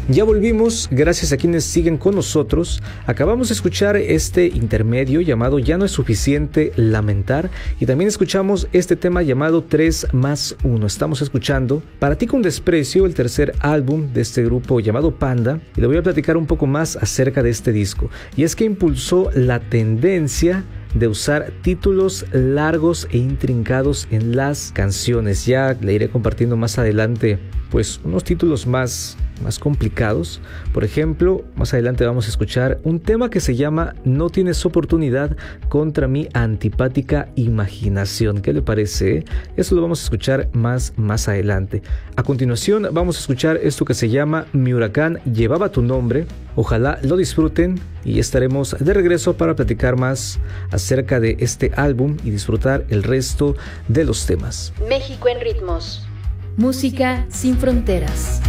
Ya volvimos, gracias a quienes siguen con nosotros. Acabamos de escuchar este intermedio llamado Ya no es suficiente lamentar, y también escuchamos este tema llamado 3+1. Estamos escuchando Para ti con desprecio, el tercer álbum de este grupo llamado Panda, y le voy a platicar un poco más acerca de este disco. Y es que impulsó la tendencia de usar títulos largos e intrincados en las canciones. Ya le iré compartiendo más adelante pues unos títulos más complicados. Por ejemplo, más adelante vamos a escuchar un tema que se llama No tienes oportunidad contra mi antipática imaginación. ¿Qué le parece? Eso lo vamos a escuchar más adelante. A continuación vamos a escuchar esto que se llama Mi huracán llevaba tu nombre. Ojalá lo disfruten y estaremos de regreso para platicar más acerca de este álbum y disfrutar el resto de los temas. México en ritmos. Música sin fronteras.